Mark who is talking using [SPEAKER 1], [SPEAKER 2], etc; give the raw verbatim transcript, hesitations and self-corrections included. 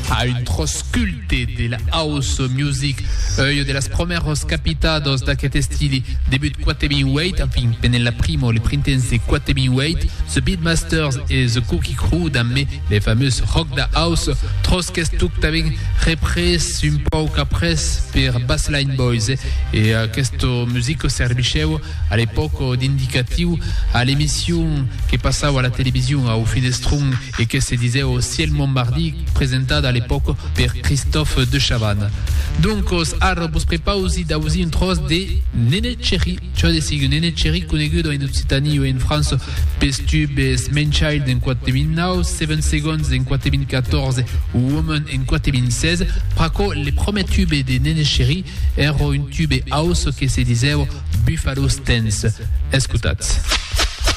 [SPEAKER 1] a un tros culte de la house music, eh, de las primeros capitados d'aquest stili, debut quarante-huit, enfin, pendant la primo, les printemps de quarante-huit, The Beatmasters et The Cookie Crew, damé les fameuses rock da house, tros qu'estuc taven repres un poc après per Bassline Boys, et uh, questo musique servicheu à l'époque d'indicatiu à l'émission qui passait à la télévision au Finestrum et qui se disait au Ciel Montmardi, présentada à l'époque par Christophe de Chavannes. Donc, os ar vos prepausi dausi un tros de Nene Cherry, cioè de sig Nene Cherry conegudo in Occitanie ou en France, pestubes Man-Child en quarante-neuf, Seven Seconds en quarante-quatorze, Woman en quarante-seize, praco les premiers tubes de Nene Cherry ero un tube house qui se disait Buffalo Stance. Escutats.